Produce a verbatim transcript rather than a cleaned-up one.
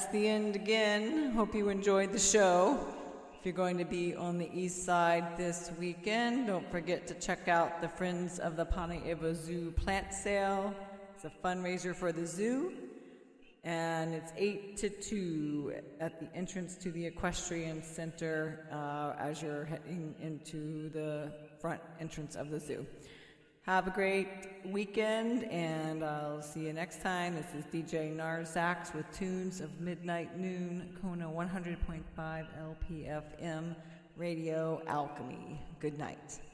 that's the end again. Hope you enjoyed the show. If you're going to be on the east side this weekend, don't forget to check out the Friends of the Pontiac Zoo plant sale. It's a fundraiser for the zoo, and it's eight to two at the entrance to the Equestrian Center uh, as you're heading into the front entrance of the zoo. Have a great weekend, and I'll see you next time. This is D J Narzax with Tunes of Midnight Noon, Kona one hundred point five L P F M, Radio Alchemy. Good night.